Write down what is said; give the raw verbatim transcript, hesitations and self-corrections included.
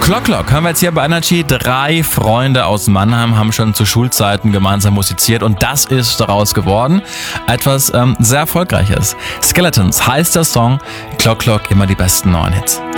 Clock Clock haben wir jetzt hier bei Energy. Drei Freunde aus Mannheim haben schon zu Schulzeiten gemeinsam musiziert und das ist daraus geworden. Etwas ähm, sehr Erfolgreiches. Skeletons heißt der Song. Clock Clock, immer die besten neuen Hits.